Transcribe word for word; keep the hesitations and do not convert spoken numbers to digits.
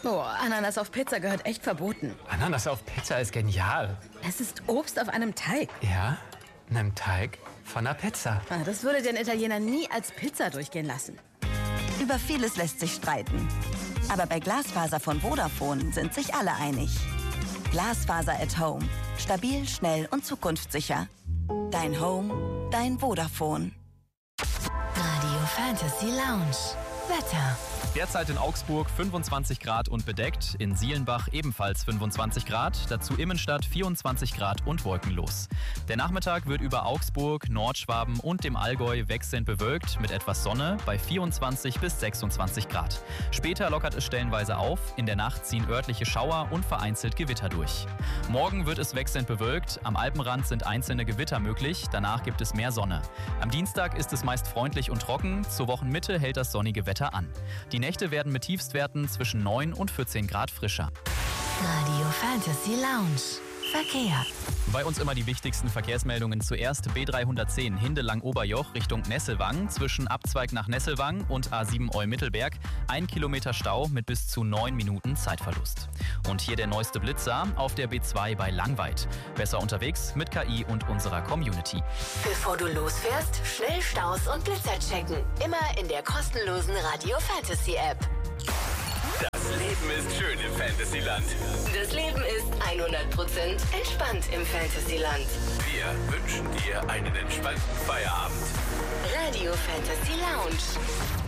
Oh, Ananas auf Pizza gehört echt verboten. Ananas auf Pizza ist genial. Es ist Obst auf einem Teig. Ja, einem Teig von einer Pizza. Ah, das würde den Italiener nie als Pizza durchgehen lassen. Über vieles lässt sich streiten. Aber bei Glasfaser von Vodafone sind sich alle einig. Glasfaser at Home. Stabil, schnell und zukunftssicher. Dein Home, dein Vodafone. Radio Fantasy Lounge. Wetter. Derzeit in Augsburg fünfundzwanzig Grad und bedeckt, in Sielenbach ebenfalls fünfundzwanzig Grad, dazu Immenstadt vierundzwanzig Grad und wolkenlos. Der Nachmittag wird über Augsburg, Nordschwaben und dem Allgäu wechselnd bewölkt mit etwas Sonne bei vierundzwanzig bis sechsundzwanzig Grad. Später lockert es stellenweise auf, in der Nacht ziehen örtliche Schauer und vereinzelt Gewitter durch. Morgen wird es wechselnd bewölkt, am Alpenrand sind einzelne Gewitter möglich, danach gibt es mehr Sonne. Am Dienstag ist es meist freundlich und trocken, zur Wochenmitte hält das sonnige Wetter an. Die Nächte werden mit Tiefstwerten zwischen neun und vierzehn Grad frischer. Radio Fantasy Lounge. Verkehr. Bei uns immer die wichtigsten Verkehrsmeldungen. Zuerst B dreihundertzehn Hindelang-Oberjoch Richtung Nesselwang. Zwischen Abzweig nach Nesselwang und A sieben Eu-Mittelberg. Ein Kilometer Stau mit bis zu neun Minuten Zeitverlust. Und hier der neueste Blitzer auf der B zwei bei Langweid. Besser unterwegs mit K I und unserer Community. Bevor du losfährst, schnell Staus und Blitzer checken. Immer in der kostenlosen Radio Fantasy App. Das Leben ist schön im Fantasyland. Das Leben ist hundert Prozent entspannt im Fantasyland. Wir wünschen dir einen entspannten Feierabend. Radio Fantasy Lounge.